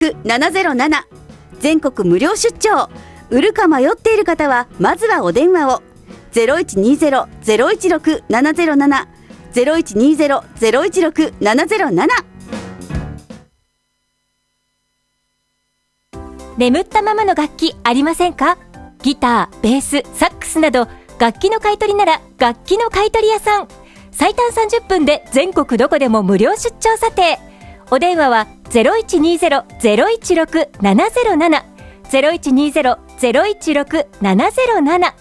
0120-0167全国無料出張。売るか迷っている方はまずはお電話を。0120-016-707 0120-016-707。 眠ったままの楽器ありませんか？ギター、ベース、サックスなど楽器の買い取りなら楽器の買い取り屋さん。最短30分で全国どこでも無料出張査定。お電話は 0120-016-707 0120-016-707